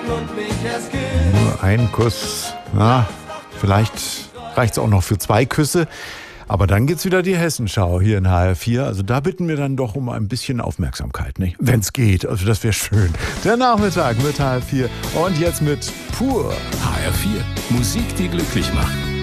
Nur ein Kuss. Na, vielleicht reicht es auch noch für 2 Küsse. Aber dann geht's wieder die Hessenschau hier in HR4. Also da bitten wir dann doch um ein bisschen Aufmerksamkeit, nicht? Wenn es geht. Also das wäre schön. Der Nachmittag mit HR4 und jetzt mit Pur. HR4, Musik, die glücklich macht.